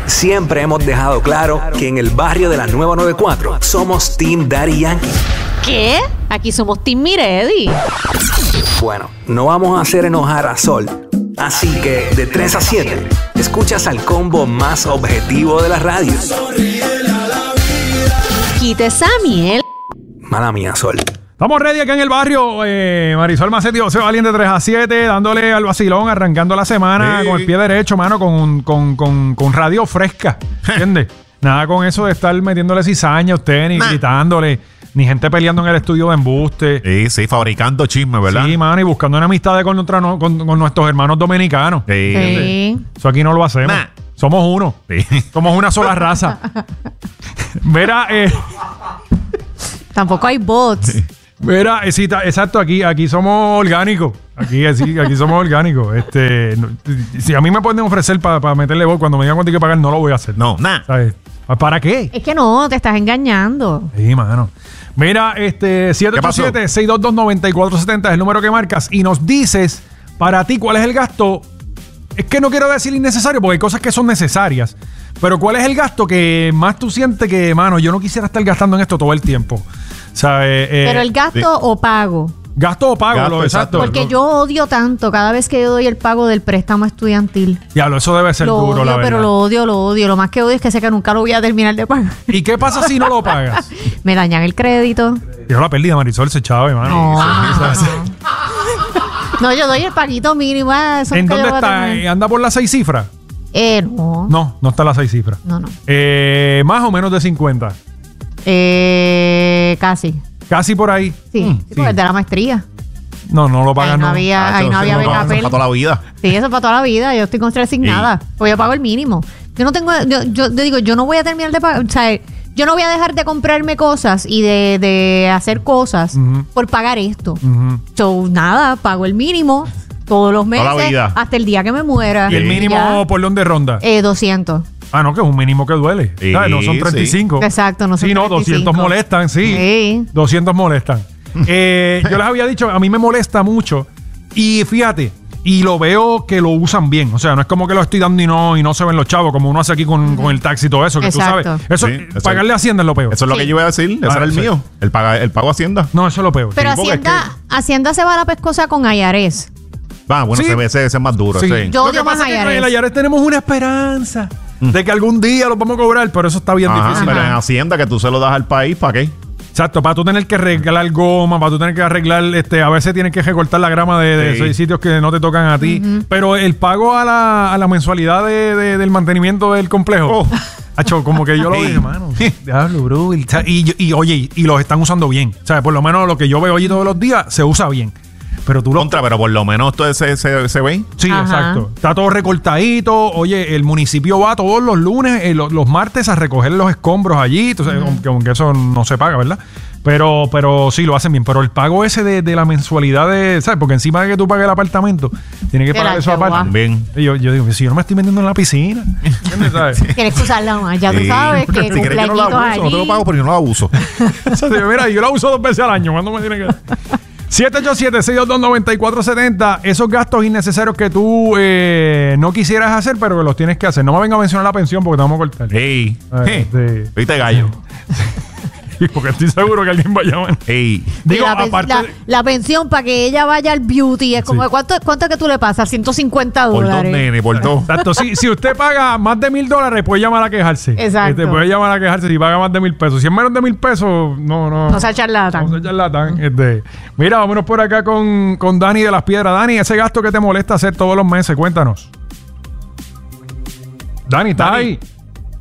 Siempre hemos dejado claro que en el barrio de la Nueva 94 somos Team Daddy Yankee. ¿Qué? Aquí somos Team Miredi. Bueno, no vamos a hacer enojar a Sol. Así que de 3 a 7, escuchas al combo más objetivo de la radio. Quite esa miel. Mala mía, Sol. Estamos ready acá en el barrio. Marisol Macetti y José Valiente 3 a 7, dándole al vacilón, arrancando la semana con el pie derecho, mano, con radio fresca. ¿Entiendes? Nada con eso de estar metiéndole cizaña a usted, ni gritándole, ni gente peleando en el estudio de embuste. Sí, fabricando chismes, ¿verdad? Sí, mano, y buscando una amistad con nuestros hermanos dominicanos. Sí. Eso aquí no lo hacemos. Somos uno. Sí. Somos una sola raza. Mira, Tampoco hay bots. Mira, sí, exacto, aquí somos orgánicos. Aquí somos orgánicos. Si a mí me pueden ofrecer para meterle voz cuando me digan cuánto hay que pagar, no lo voy a hacer. No, nada. ¿Sabes? ¿Para qué? Es que no, te estás engañando. Sí, mano. Mira, 787-622-9470 es el número que marcas y nos dices, para ti, ¿cuál es el gasto? Es que no quiero decir innecesario, porque hay cosas que son necesarias. Pero ¿cuál es el gasto que más tú sientes que, mano, yo no quisiera estar gastando en esto todo el tiempo? ¿Sabes? Pero el gasto o pago. Gasto o pago, Gasto, exacto. Porque yo odio tanto cada vez que yo doy el pago del préstamo estudiantil. Diablo, eso debe ser Lo duro, odio, la verdad. pero lo odio. Lo más que odio es que sé que nunca lo voy a terminar de pagar. ¿Y qué pasa si no lo pagas? Me dañan el crédito. Yo la pérdida, Marisol, se chave, mano. No, no, yo doy el paguito mínimo. Eso ¿En nunca dónde yo voy a está? tener. ¿Anda por las 6 cifras? No. No está las 6 cifras. No. Más o menos de 50. Casi. Casi por ahí. Sí, porque es de la maestría. No lo pagan. Ahí no había beca Para toda la vida. Sí, eso es para toda la vida. Yo estoy con estrés sin nada. Pues yo pago el mínimo. Yo no tengo... Yo digo, yo no voy a terminar de pagar... O sea, yo no voy a dejar de comprarme cosas y de hacer cosas por pagar esto. So, nada, pago el mínimo todos los meses Toda la vida. hasta el día que me muera. ¿Y el mínimo Ya. por dónde ronda? 200. Ah, no, que es un mínimo que duele. Sí, ¿Sabes? No son 35. Exacto, no son Sí, no, 35. 200 molestan, sí. Sí. 200 molestan. Yo les había dicho, a mí me molesta mucho. Y fíjate, y lo veo que lo usan bien. O sea, no es como que lo estoy dando y no se ven los chavos, como uno hace aquí con el taxi y todo eso, que Exacto. tú sabes. Eso, Sí, eso pagarle a Hacienda es lo peor. Eso es lo que yo iba a decir. Ese era el sí. mío. El pago Hacienda. No, eso es lo peor. Pero Sí, porque Hacienda se va a la pescosa con IRS. Bueno, Sí. ese es más duro. Sí. Sí. Yo Lo odio que pasa más es que con el IRS. IRS tenemos una esperanza de que algún día lo vamos a cobrar, pero eso está bien Ajá, difícil. pero en Hacienda que tú se lo das al país, ¿para qué? Exacto, para tú tener que arreglar goma, para tú tener que arreglar, a veces tienes que recortar la grama de Sí. sitios que no te tocan a ti. Pero el pago a la mensualidad del mantenimiento del complejo, acho, como que yo lo dije, mano, diablo, bro. Y oye, y los están usando bien. O sea, por lo menos lo que yo veo allí todos los días se usa bien. Pero tú lo... Pero por lo menos esto se ve. Sí, Ajá. exacto. Está todo recortadito. Oye, el municipio va todos los lunes, los martes a recoger los escombros allí. Entonces, aunque eso no se paga, ¿verdad? Pero sí lo hacen bien. Pero el pago ese de la mensualidad ¿sabes? Porque encima de que tú pagues el apartamento, tienes que De pagar la eso aparte. chagua. También. Y yo digo, si yo no me estoy metiendo en la piscina, ¿entiendes? ¿Sabes? Tienes que usarla más. Ya tú Sí. sabes Porque que si crees que no la cumpleañitos abuso, no te lo allí. pago porque yo no la abuso. O sea, digo, mira, yo la uso 2 veces al año. ¿Cuándo me tiene que...? 787-622-9470. Esos gastos innecesarios que tú no quisieras hacer, pero que los tienes que hacer. No me venga a mencionar la pensión porque te vamos a cortar. Ey. Viste gallo. Porque estoy seguro que alguien va a llamar. Ey. Digo, la, aparte... la pensión para que ella vaya al beauty es como, Sí. ¿cuánto es que tú le pasas? $150. Por dos, nene, por dos. Exacto, si usted paga más de $1,000, puede llamar a quejarse. Exacto. Puede llamar a quejarse si paga más de $1,000. Si es menos de $1,000, no. No sea charlatán. No sea charlatán. Mira, vámonos por acá con Dani de Las Piedras. Dani, ese gasto que te molesta hacer todos los meses, cuéntanos. Dani, ¿estás Dani. ahí?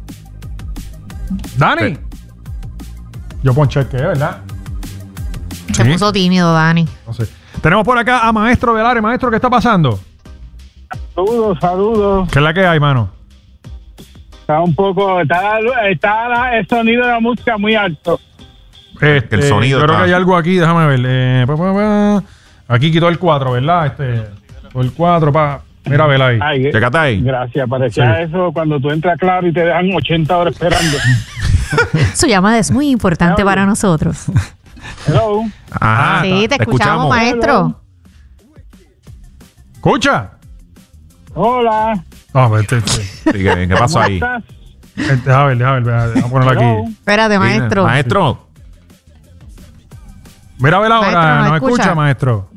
Dani. ¿Qué? Yo ponché que, ¿verdad? Se Sí. puso tímido, Dani. No sé. Tenemos por acá a Maestro Velare. Maestro, ¿qué está pasando? Saludos. ¿Qué es la que hay, mano? Está un poco, está el sonido de la música muy alto. El sonido Yo creo está- que hay algo aquí, déjame ver. Aquí quitó el 4, ¿verdad? El 4, mira, vela ahí. Ay, Chécate ahí. gracias, parecía Sí. eso cuando tú entras Claro y te dejan 80 horas esperando. Su llamada es muy importante para nosotros. Hello. Ajá. Sí, te escuchamos, maestro. ¿Escucha? Hola. ¿Qué pasó ahí? Déjame ver, vamos a ponerlo aquí. Espérate, maestro. Maestro. Mira, a ver ahora, Maestro, ¿nos escucha, maestro?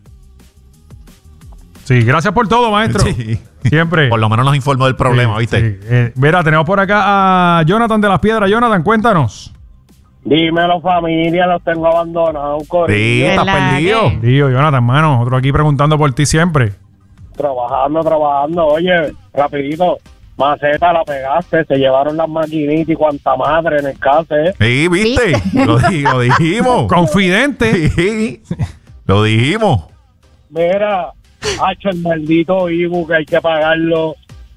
Sí, gracias por todo, maestro. Sí. Siempre. Por lo menos nos informó del problema, Sí, ¿viste? sí. Mira, tenemos por acá a Jonathan de las Piedras. Jonathan, cuéntanos. Dímelo, familia, los tengo abandonados, Sí, corillo. estás ¿Verdad perdido. que? Tío, Jonathan, mano, nosotros aquí preguntando por ti siempre. Trabajando. Oye, rapidito. Maceta, la pegaste, se llevaron las maquinitas y cuanta madre en el caso, ¿eh? Sí, ¿viste? Lo dijimos. Confidente. Sí. Lo dijimos. Mira, hacho el maldito Ibu que hay que pagarlo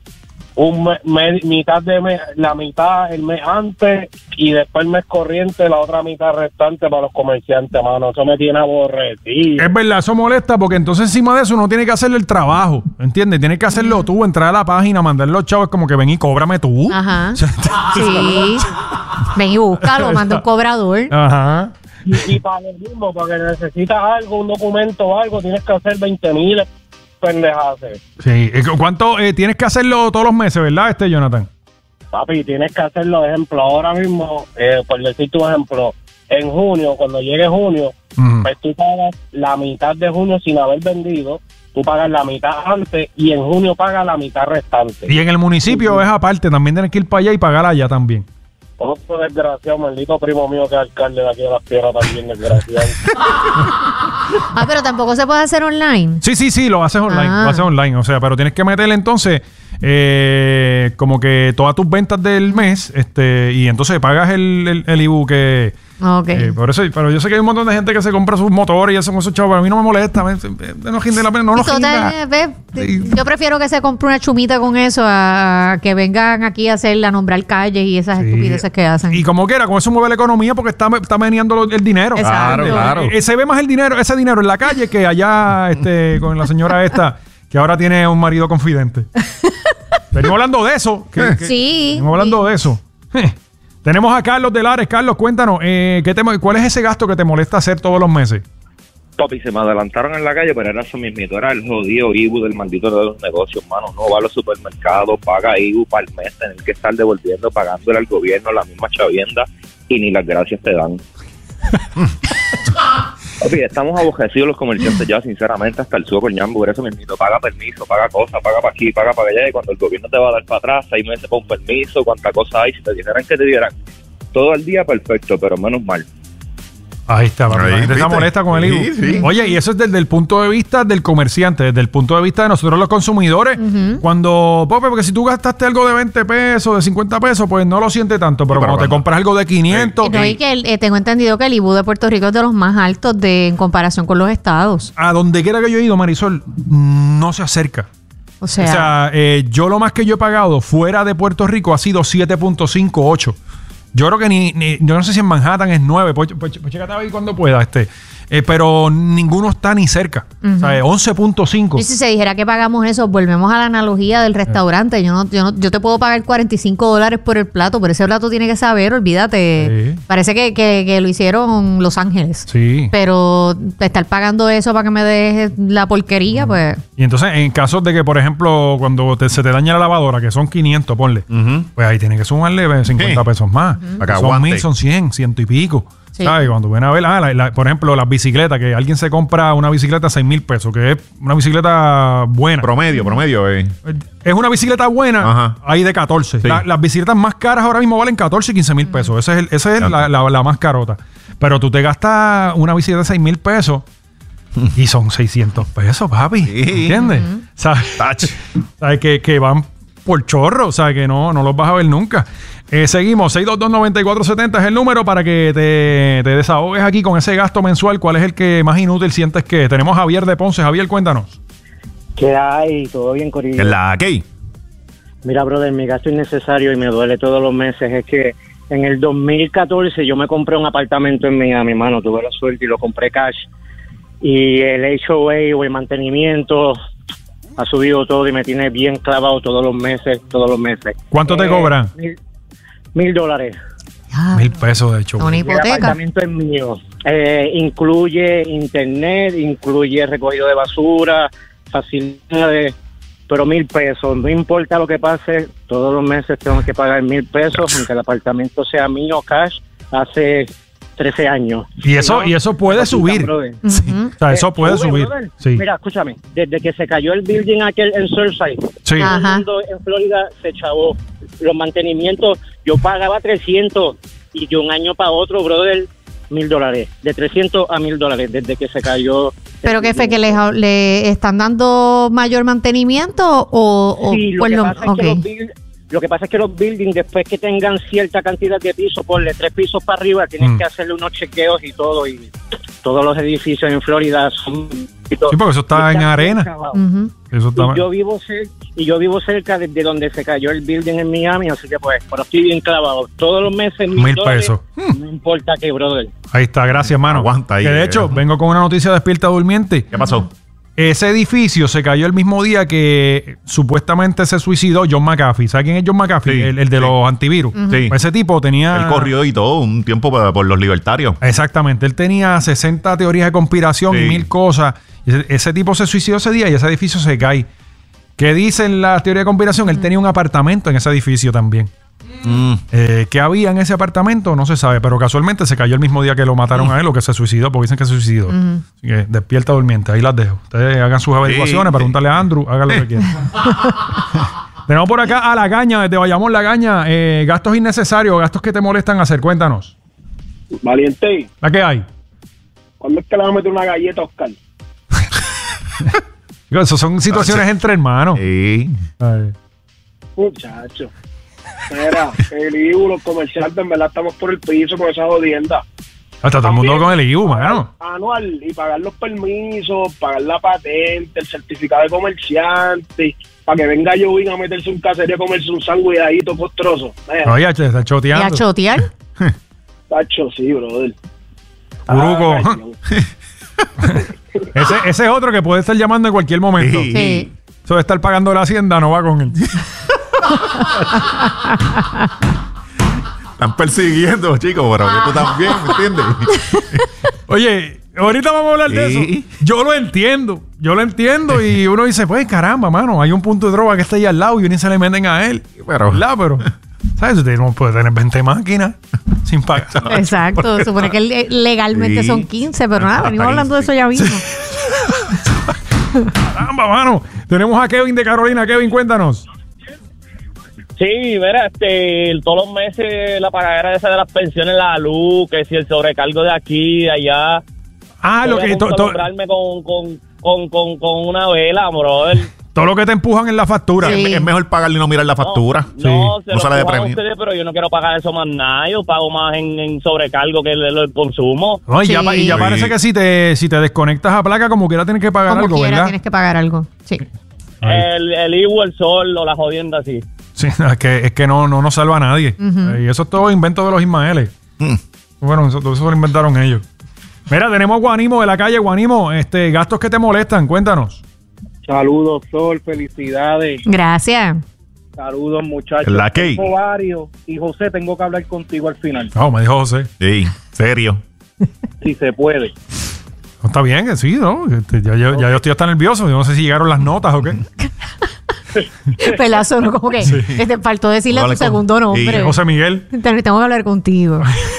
mitad de mes, la mitad el mes antes y después el mes corriente, la otra mitad restante para los comerciantes, mano. Eso me tiene aborrecido. Es verdad, eso molesta porque entonces encima de eso uno tiene que hacerle el trabajo, ¿entiendes? Tienes que hacerlo tú, entrar a la página, mandar los chavos como que ven y cóbrame tú. Ajá. Sí. Ven y búscalo, manda un cobrador. Ajá. Y para lo mismo, porque necesitas algo, un documento o algo, tienes que hacer 20,000 pendejadas. Sí. ¿Cuánto tienes que hacerlo todos los meses, verdad, Jonathan? Papi, tienes que hacerlo, ejemplo, ahora mismo, por decirte un ejemplo, en junio, cuando llegue junio, pues tú pagas la mitad de junio sin haber vendido, tú pagas la mitad antes y en junio pagas la mitad restante. Y en el municipio es aparte, también tienes que ir para allá y pagar allá también. Otro desgraciado, maldito primo mío que es alcalde de aquí de Las Piedras también, desgraciado. Pero tampoco se puede hacer online. Sí, lo haces online, Ah. lo haces online, o sea, pero tienes que meterle entonces como que todas tus ventas del mes, y entonces pagas el IBU que... Ok. por eso, pero yo sé que hay un montón de gente que se compra sus motores y eso con esos chavos, pero a mí no me molesta, no rinde la pena, no Y nos total, rinda. ve, yo prefiero que se compre una chumita con eso a que vengan aquí a hacerla, a nombrar calles y esas Sí. estupideces que hacen. Y como quiera, con eso mueve la economía porque está meneando el dinero. Exacto. Claro. Se ve más ese dinero en la calle que allá con la señora esta que ahora tiene un marido confidente. Venimos hablando de eso. Sí. Venimos hablando de eso. Tenemos a Carlos de Lares. Carlos, cuéntanos, ¿cuál es ese gasto que te molesta hacer todos los meses? Papi, se me adelantaron en la calle, pero era eso mismito, era el jodido IBU del maldito de los negocios, mano. No va a los supermercados, paga IBU para el mes, tener que estar devolviendo, pagándole al gobierno la misma chavienda y ni las gracias te dan. Papi, estamos abojecidos los comerciantes ya, sinceramente, hasta el suelo con ñambo, por eso mismito, paga permiso, paga cosas, paga para aquí, paga para allá, y cuando el gobierno te va a dar para atrás, 6 meses para un permiso, cuánta cosa hay, si te dijeran que te dieran todo el día, perfecto, pero menos mal. Ahí está, la gente está ¿viste? molesta con el IBU. Sí, sí. Oye, y eso es desde el punto de vista del comerciante, desde el punto de vista de nosotros los consumidores. Cuando, porque si tú gastaste algo de 20 pesos, de 50 pesos, pues no lo sientes tanto. Pero cuando te compras algo de 500... No, y que tengo entendido que el IBU de Puerto Rico es de los más altos en comparación con los estados. A donde quiera que yo he ido, Marisol, no se acerca. O sea, Yo lo más que yo he pagado fuera de Puerto Rico ha sido 7.58. Yo creo que yo no sé si en Manhattan es 9. Pues chécate ahí cuando pueda, pero ninguno está ni cerca. O sea, 11.5. y si se dijera que pagamos eso, volvemos a la analogía del restaurante. Yo te puedo pagar $45 por el plato, pero ese plato tiene que saber, olvídate. Sí. Parece que lo hicieron Los Ángeles. Sí. Pero estar pagando eso para que me dejes la porquería, pues... Y entonces, en casos de que, por ejemplo, cuando se te daña la lavadora, que son 500, ponle, pues ahí tienes que sumarle 50 pesos más. Para que Son aguante. 1,000, son 100, 100 y pico. Sí. ¿Sabes? Cuando ven a ver, por ejemplo, las bicicletas, que alguien se compra una bicicleta a 6,000 pesos, que es una bicicleta buena. Promedio. Es una bicicleta buena, Ajá. hay de 14. Sí. Las bicicletas más caras ahora mismo valen 14 y 15,000 pesos. Esa es la más carota. Pero tú te gastas una bicicleta de 6,000 pesos y son 600 pesos, papi. Sí. ¿Entiendes? ¿Sabes? ¿Sabes? Que van por chorro, o sea, que no los vas a ver nunca. Seguimos, 622-9470 es el número para que te desahogues aquí con ese gasto mensual. ¿Cuál es el que más inútil sientes que es? Tenemos a Javier de Ponce. Javier, cuéntanos. ¿Qué hay? ¿Todo bien, Corillo? ¿En la qué? Mira, brother, mi gasto innecesario y me duele todos los meses es que en el 2014 yo me compré un apartamento en Miami, mano, tuve la suerte y lo compré cash. Y el HOA o el mantenimiento ha subido todo y me tiene bien clavado todos los meses. ¿Cuánto te cobran? $1,000. Ya, 1,000 pesos, de hecho. una El hipoteca. apartamento es mío. Incluye internet, incluye recogido de basura, facilidades. pero 1,000 pesos. No importa lo que pase, todos los meses tengo que pagar 1,000 pesos, aunque el apartamento sea mío, cash, hace 13 años. Y eso puede subir. Sí. O sea, eso puede subir. Sí. Mira, escúchame, desde que se cayó el building aquel en Surfside, Sí. todo el mundo en Florida se chavó. Los mantenimientos, yo pagaba 300 y de un año para otro, brother, $1,000. De 300 a $1,000 desde que se cayó. ¿Pero qué fue? ¿Que le están dando mayor mantenimiento o Sí, lo pues que lo- pasa ok. es que lo que pasa es que los buildings, después que tengan cierta cantidad de pisos, ponle 3 pisos para arriba, tienen que hacerle unos chequeos y todo. Y todos los edificios en Florida son... Sí, porque eso está en arena. Ujú. Eso está Y yo vivo cerca de donde se cayó el building en Miami, así que pues, pero estoy bien clavado. Todos los meses $1,000 pesos. No importa qué, brother. Ahí está, gracias, mano. Aguanta ahí, Que de hecho, vengo con una noticia despierta durmiente. ¿Qué pasó? Ese edificio se cayó el mismo día que supuestamente se suicidó John McAfee. ¿Sabes quién es John McAfee? Sí, el de sí. los antivirus. Sí. Ese tipo tenía... Él corrió y todo un tiempo por los libertarios. Exactamente. Él tenía 60 teorías de conspiración y Sí. 1,000 cosas. Y ese tipo se suicidó ese día y ese edificio se cae. ¿Qué dicen las teorías de conspiración? Él tenía un apartamento en ese edificio también. ¿Qué había en ese apartamento? No se sabe, pero casualmente se cayó el mismo día que lo mataron a él o que se suicidó, porque dicen que se suicidó. Así que despierta durmiente, ahí las dejo. Ustedes hagan sus averiguaciones, pregúntale a Andrew, hagan lo que quieran. Tenemos por acá a La Caña, desde Bayamón La Caña. Gastos innecesarios, gastos que te molestan hacer, cuéntanos. Valiente, ¿La que hay? ¿cuándo es que le vas a meter una galleta a Oscar? Digo, eso son situaciones entre hermanos. Sí. Ay. Muchacho. Mira, el IBU, los comerciantes, en verdad estamos por el piso con esa jodienda. Hasta todo el mundo con el IU, mano. Anual, y pagar los permisos, pagar la patente, el certificado de comerciante, para que venga Jovín a meterse un caserío a comerse un sándwichito postroso. Oye, se está ¿Y a choteando. chotear? Tacho, sí, brother. Uruco. Ay, Ese es otro que puede estar llamando en cualquier momento. Sí. Sí. Eso de estar pagando la hacienda no va con él. Están persiguiendo, chicos, pero que tú también, ¿me entiendes? Oye, ahorita vamos a hablar de Sí. eso. Yo lo entiendo y uno dice, pues caramba, mano, hay un punto de droga que está ahí al lado y uno se le meten a él. Pero- ¿Verdad? Pero, ¿sabes? Usted no puede tener 20 máquinas sin pagar. Exacto. Supone que legalmente Sí. son 15, pero nada, venimos Hasta hablando de eso ya mismo. Caramba, mano. Tenemos a Kevin de Carolina. Kevin, cuéntanos. Sí, mira, todos los meses la pagadera esa de las pensiones, la luz, que si el sobrecargo de aquí, de allá. Ah, lo Voy que a comprarme con una vela, brother. todo lo que te empujan en la factura. Sí. Es mejor pagarle y no mirar la factura. No, se No lo sale de empujan a premio. ustedes, pero yo no quiero pagar eso más nada. Yo pago más en sobrecargo que el consumo. No, y ya, Sí. y ya Sí. parece que si te desconectas a placa, como quiera tienes que pagar Como algo, quiera, ¿verdad? tienes que pagar algo. Sí. El IBU, el sol o la jodienda así. Sí, es que no nos salva a nadie. Y eso es todo invento de los Ismaeles. Mm. Bueno, todo eso lo inventaron ellos. Mira, tenemos a Guanimo de la calle. Guanimo, gastos que te molestan, cuéntanos. Saludos, Sol, felicidades. Gracias. Saludos, muchachos. La Key. Tengo varios. Y José, tengo que hablar contigo al final, No, me dijo José. Sí, serio. si se puede. No, está bien, que sí, ¿no? Ya yo estoy hasta nervioso. Yo no sé si llegaron las notas o qué. Pelazo, ¿no? Como que te faltó decirle a tu Vale, con- segundo nombre. José Miguel. Tengo que hablar contigo.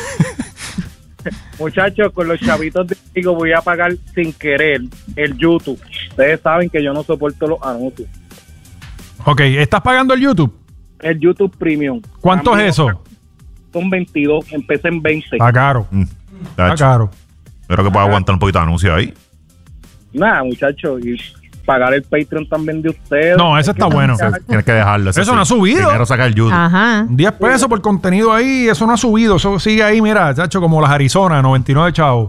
Muchachos, con los chavitos de Tigo voy a pagar sin querer el YouTube. Ustedes saben que yo no soporto los anuncios. Ok, ¿estás pagando el YouTube? El YouTube Premium. ¿Cuánto También es eso? Son 22, empecé en 20. Está caro. Está Tacho. caro. Espero que pueda aguantar un poquito de anuncio ahí. Nada, muchachos, y pagar el Patreon también de ustedes. No, ese está bueno. Tienes que dejarlo. Eso no ha subido. Primero sacar el YouTube. Ajá. 10 pesos por contenido ahí, eso no ha subido. Eso sigue ahí, mira, chacho, como las Arizona, 99 chavos.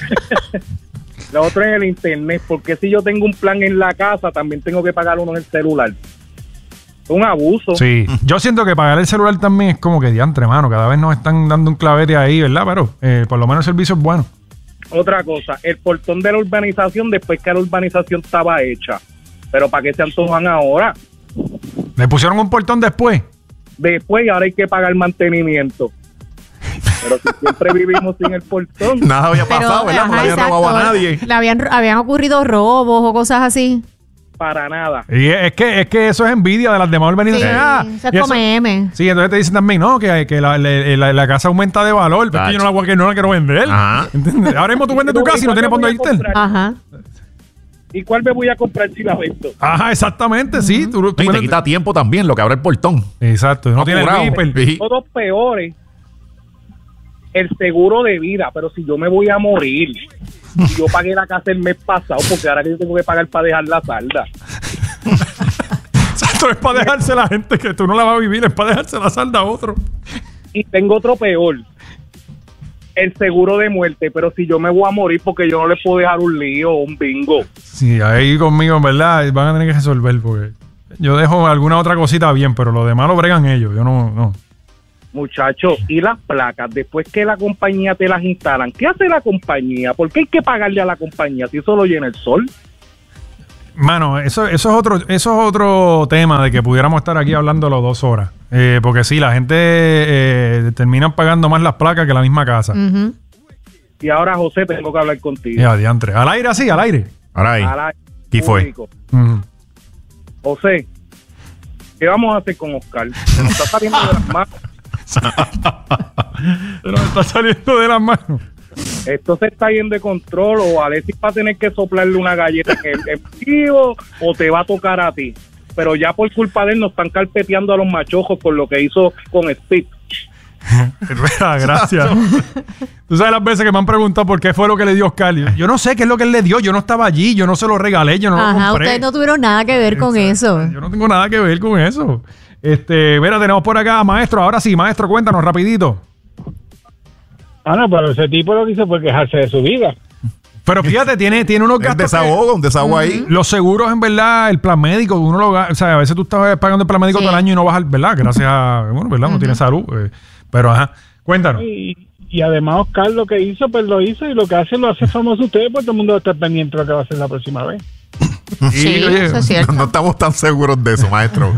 Lo otro es el internet, porque si yo tengo un plan en la casa, también tengo que pagar uno en el celular. Es un abuso. Sí, yo siento que pagar el celular también es como que diantre, mano. Cada vez nos están dando un clavete ahí, ¿verdad? Pero por lo menos el servicio es bueno. Otra cosa, el portón de la urbanización después que la urbanización estaba hecha. Pero ¿para qué se antojan ahora? ¿Le pusieron un portón después? Después ahora hay que pagar mantenimiento. Pero si siempre vivimos sin el portón. Nada había pasado, ¿verdad? No le habían robado a nadie. ¿Le habían ocurrido robos o cosas así? para nada. Y es que eso es envidia de las demás organizaciones. Sí, eso y es come M. Sí, entonces te dicen también, no, que la casa aumenta de valor, pero es que yo no la quiero vender. Ajá. ¿Entiendes? Ahora mismo tú vendes tu casa y no tienes por dónde irte. Ajá. ¿Y cuál me voy a comprar si la vendo? Ajá, exactamente, sí. Tú Y te quita tiempo también lo que abre el portón. Exacto, no tiene Apurado. Viper. Sí. Todos peores. El seguro de vida, pero si yo me voy a morir, y yo pagué la casa el mes pasado, porque ahora que yo tengo que pagar para dejar la salda. Exacto, es para dejarse la gente que tú no la vas a vivir, es para dejarse la salda a otro. Y tengo otro peor. El seguro de muerte, pero si yo me voy a morir porque yo no le puedo dejar un lío o un bingo. Sí, ahí conmigo, en verdad, van a tener que resolver porque yo dejo alguna otra cosita bien, pero lo demás lo bregan ellos. Yo no. Muchachos, y las placas, después que la compañía te las instalan, ¿qué hace la compañía? ¿Por qué hay que pagarle a la compañía si eso lo llena el sol? Mano, eso es otro tema de que pudiéramos estar aquí hablándolo 2 horas. Porque sí, la gente termina pagando más las placas que la misma casa. Ujú. Y ahora, José, tengo que hablar contigo. Ya, diantre. Al aire así, al aire. Ahora ahí. Al aire ¿Qué fue? público. Ujú. José, ¿qué vamos a hacer con Oscar? Se nos está saliendo de las manos. Se nos está saliendo de las manos. Esto se está yendo de control, o Alexis va a tener que soplarle una galleta en vivo, o te va a tocar a ti. Pero ya por culpa de él nos están carpeteando a los machojos por lo que hizo con Speed. Gracias. Tú sabes las veces que me han preguntado por qué fue lo que le dio Oscar. Yo no sé qué es lo que él le dio. Yo no estaba allí. Yo no se lo regalé. Yo no lo Ajá, compré. ustedes no tuvieron nada que ver con eso. Yo no tengo nada que ver con eso. Mira, tenemos por acá a Maestro. Ahora sí, Maestro, cuéntanos rapidito. No, pero ese tipo lo que hizo fue quejarse de su vida. Pero fíjate, tiene unos Un gastos. desahogo ahí. Los seguros, en verdad, el plan médico, uno lo o sea, a veces tú estás pagando el plan médico Sí. todo el año y no vas al, ¿verdad? Gracias a, bueno, ¿verdad? No tiene salud. Pero, ajá, cuéntanos. Y además Oscar lo que hizo, pues lo hizo, y lo que hace lo hace famoso ustedes, pues todo el mundo va a estar pendiente de lo que va a hacer la próxima vez. Sí, oye, eso es cierto. No estamos tan seguros de eso, maestro.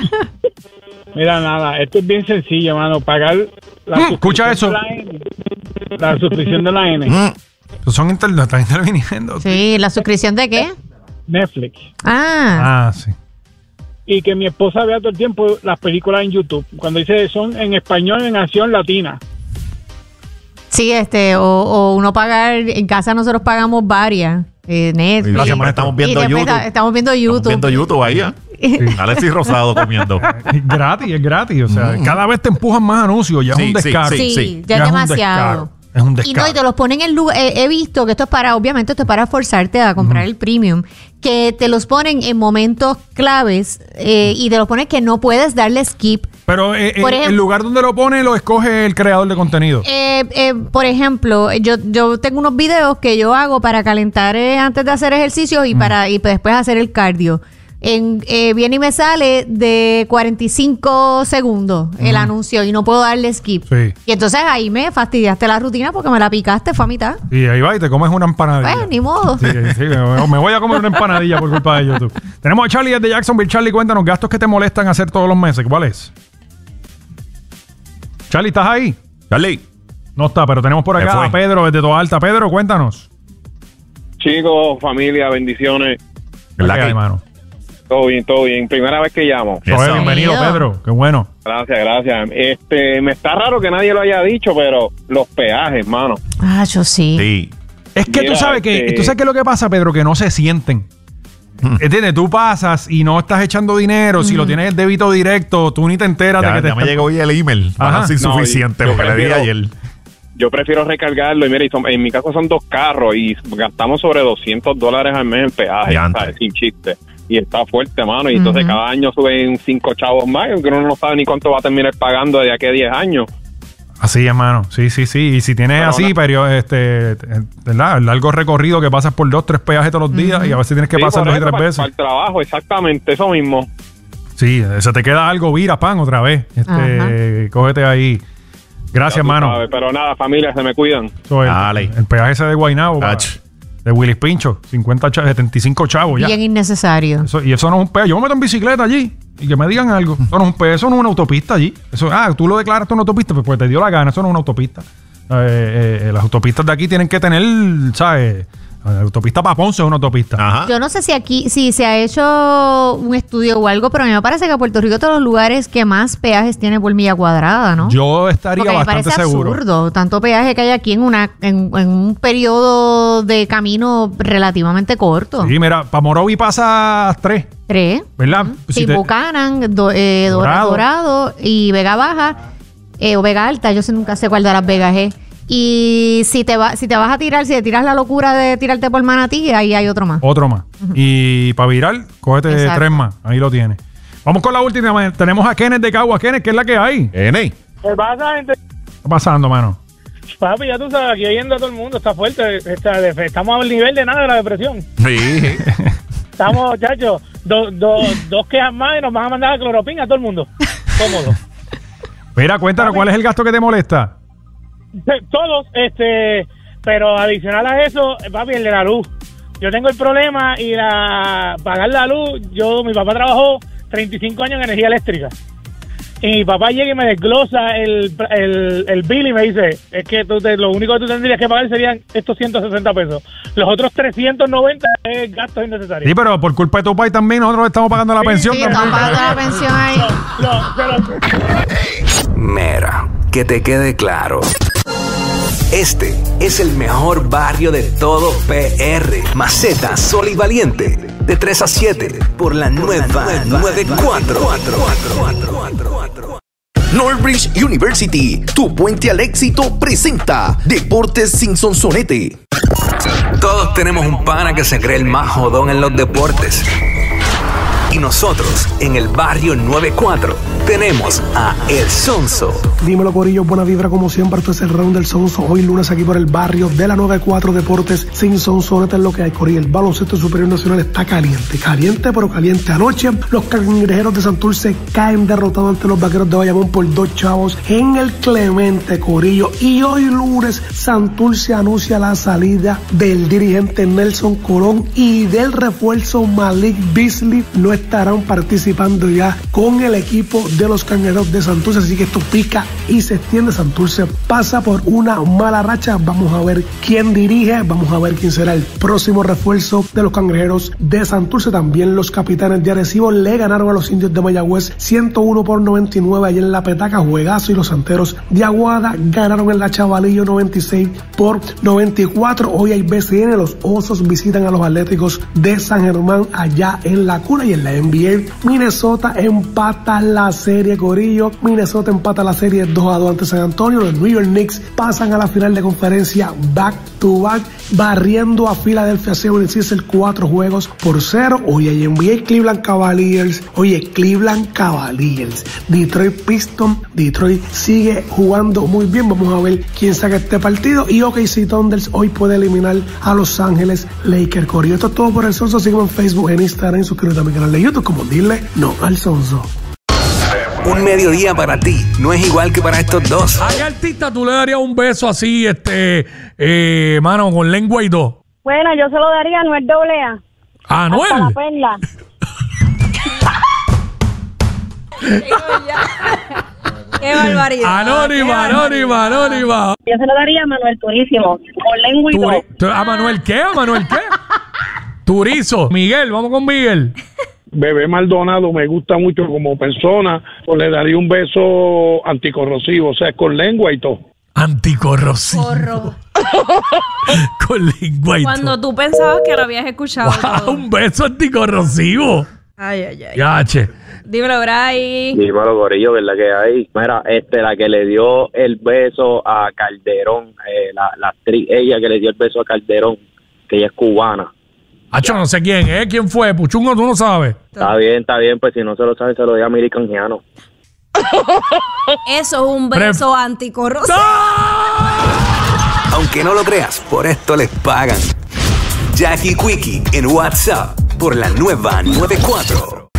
Mira, nada, esto es bien sencillo, mano. Pagar la escucha eso. de la N. La suscripción de la N. Son están interviniendo. Sí, ¿la suscripción de qué? Netflix. Ah, Sí. Y que mi esposa vea todo el tiempo las películas en YouTube. Cuando dice son en español, en acción latina. sí, o uno pagar, en casa nosotros pagamos varias. Netflix. Gracias, maestro. Estamos viendo Y después YouTube. estamos viendo Estamos YouTube. viendo YouTube ahí, ¿eh? Alexis Rosado comiendo. Es gratis. O sea, cada vez te empujan más anuncios. Ya Sí, es un sí, descaro. Sí, ya Ya es es un demasiado. descaro. Es un Y descaro. no, y te los ponen en lugar. He visto que esto es para, obviamente, esto es para forzarte a comprar el premium. Que te los ponen en momentos claves y te los ponen que no puedes darle skip. Pero Por ejemplo- el lugar donde lo pone lo escoge el creador de contenido. Por ejemplo, yo tengo unos videos que yo hago para calentar antes de hacer ejercicio y y después hacer el cardio. Viene y me sale de 45 segundos el anuncio y no puedo darle skip. Sí. Y entonces ahí me fastidiaste la rutina porque me la picaste, fue a mitad. Y ahí va y te comes una empanadilla. Pues, ni modo. Sí, me voy a comer una empanadilla por culpa de YouTube. Tenemos a Charlie desde Jacksonville. Charlie, cuéntanos, gastos que te molestan hacer todos los meses. ¿Cuál es? Charlie, ¿estás ahí? Charlie. No está, pero tenemos por Se acá fue. a Pedro desde Toda Alta. Pedro, cuéntanos. Chicos, familia, bendiciones. ¿Verdad ¿Qué que- hay, mano? Todo bien. Primera vez que llamo. Eso. Oye, bienvenido, Bienvenido. Pedro. Qué bueno. Gracias. Me está raro que nadie lo haya dicho, pero los peajes, mano. Ah, yo sí. Sí. Es que Mira, tú sabes qué es lo que pasa, Pedro, que no se sienten. ¿Entiendes? Tú pasas y no estás echando dinero. Si lo tienes el débito directo, tú ni te enteras de Ya, que te ya me están- llegó hoy el email. Ajá. Balance insuficiente, No, yo porque le di prefiero- ayer. Yo prefiero recargarlo y mira, en mi caso son 2 carros y gastamos sobre $200 al mes en peaje, Ya, antes. ¿sabes? Sin chiste. Y está fuerte, mano. Y entonces cada año suben 5 chavos más, que uno no sabe ni cuánto va a terminar pagando de aquí a 10 años. Así, hermano. Sí. Y si tienes Pero así, ¿verdad? Largo recorrido que pasas por 2-3 peajes todos los días y a veces tienes que Sí, pasar por 2 y eso, 3 para veces. el trabajo, exactamente, eso mismo. Sí, se te queda algo, vira, pan, otra vez. Cógete ahí. Gracias, Ya tú hermano. sabes, pero nada, familia, se me cuidan. Eso es Dale. el peaje ese de Guaynabo, Ach. de Willis Pincho, 75 chavos ya. Bien innecesario. Y eso no es un peaje. Yo me meto en bicicleta allí y que me digan algo. Eso no es un peaje, eso no es una autopista allí. Tú lo declaraste una autopista, pues te dio la gana, eso no es una autopista. Las autopistas de aquí tienen que tener, ¿sabes? La autopista para Ponce es una autopista. Ajá. Yo no sé si aquí, si se ha hecho un estudio o algo, pero a mí me parece que Puerto Rico es de los lugares que más peajes tiene por milla cuadrada, ¿no? Yo estaría Porque me bastante parece seguro. absurdo, tanto peaje que hay aquí en un periodo de camino relativamente corto. Sí, mira, para Morovi pasa 3, 3. ¿verdad? Sí, Si te- Buchanan, Dorado. Dorado y Vega Baja o Vega Alta, yo nunca sé cuál de las Vegas es. Y si te vas a tirar, si te tiras la locura de tirarte por Manatí, ahí hay otro más. Otro más. Y para virar, cógete Exacto. 3 más. Ahí lo tienes. Vamos con la última. Tenemos a Kenneth de Cagua. Kenneth, ¿qué es la que hay? ¿Qué N. ¿Qué pasa, gente? está pasando, mano? Papi, ya tú sabes, aquí oyendo a todo el mundo, está fuerte. Estamos al nivel de nada de la depresión. Sí. Estamos, muchachos, dos quejas más y nos van a mandar a cloropina a todo el mundo. Cómodo. Mira, cuéntanos, ¿cuál es el gasto que te molesta? Todos, pero adicional a eso, papi, el de la luz. Yo tengo el problema y pagar la luz, mi papá trabajó 35 años en energía eléctrica. Y mi papá llega y me desglosa el bill y me dice, es que lo único que tú tendrías que pagar serían estos 160 pesos. Los otros 390 es gastos innecesarios. Sí, pero por culpa de tu país también nosotros estamos pagando la pensión. Sí, estamos pagando la pensión ahí. Mira, que te quede claro. Este es el mejor barrio de todo PR. Maceta, Sol y Valiente. De 3 a 7 por la nueva 94. Northbridge University, tu puente al éxito, presenta Deportes sin Sonsonete. Todos tenemos un pana que se cree el más jodón en los deportes. Y nosotros, en el barrio 94, tenemos a El Sonso. Dímelo, corillo, buena vibra como siempre. Esto es el round del Sonso. Hoy lunes aquí por el barrio de la 94 Deportes sin Sonsonete es lo que hay, corillo. El baloncesto superior nacional está caliente, pero caliente. Anoche los cangrejeros de Santurce caen derrotados ante los vaqueros de Bayamón por 2 chavos en el Clemente, corillo. Y hoy lunes Santurce anuncia la salida del dirigente Nelson Colón y del refuerzo Malik Beasley. No estarán participando ya con el equipo de los cangrejeros de Santurce, así que esto pica y se extiende. Santurce pasa por una mala racha. Vamos a ver quién dirige, vamos a ver quién será el próximo refuerzo de los cangrejeros de Santurce. También los capitanes de Arecibo le ganaron a los indios de Mayagüez 101-99 allá en la Petaca, juegazo, y los santeros de Aguada ganaron en la Chavalillo 96-94. Hoy hay BCN, los Osos visitan a los Atléticos de San Germán allá en la Cuna. Y en la NBA, Minnesota empata la serie, corillo. Minnesota empata la serie 2-2 ante San Antonio. Los New York Knicks pasan a la final de conferencia back to back, barriendo a Philadelphia 76 4-0. Hoy hay NBA, Cleveland Cavaliers. Cleveland Cavaliers, Detroit Pistons. Detroit sigue jugando muy bien. Vamos a ver quién saca este partido. Y OKC Thunders hoy puede eliminar a Los Ángeles Lakers, corillo. Esto es todo por el Sonso. Sígueme en Facebook, en Instagram, suscríbete a mi canal de YouTube como Dile No al Sonso. Un mediodía para ti no es igual que para estos dos. ¿A qué artista tú le darías un beso así, mano, con lengua y dos? Bueno, yo se lo daría a Anuel AA. ¿A Anuel? Hasta la perla. ¡Qué barbaridad! Anónima. Yo se lo daría a Manuel Turísimo, con lengua y dos. ¿A Manuel qué? Turizo. Miguel, vamos con Miguel. Bebé Maldonado me gusta mucho como persona, pues le daría un beso anticorrosivo, o sea, con lengua y todo. Anticorrosivo. Con lengua y todo. Cuando tú pensabas que lo habías escuchado. Wow, un beso anticorrosivo. Ay. Yache. Dímelo, Bray. Dímelo, gorillo, ¿verdad que hay? Mira, la que le dio el beso a Calderón, la actriz, ella que le dio el beso a Calderón, que ella es cubana. Acho, no sé quién es. ¿Quién fue? Puchungo, tú no sabes. Está bien, pues si no se lo sabe, se lo doy a Miri Canjiano. Eso es un beso anticorrosivo. Aunque no lo creas, por esto les pagan. Jackie Quickie en WhatsApp por la nueva 94.